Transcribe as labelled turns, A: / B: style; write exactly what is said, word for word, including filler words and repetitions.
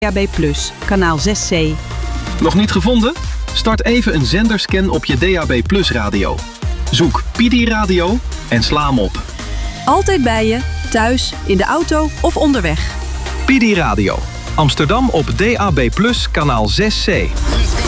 A: D A B plus, kanaal zes C.
B: Nog niet gevonden? Start even een zenderscan op je D A B plus radio. Zoek P D Radio en sla hem op.
A: Altijd bij je, thuis, in de auto of onderweg.
B: P D Radio. Amsterdam op D A B plus, kanaal zes C.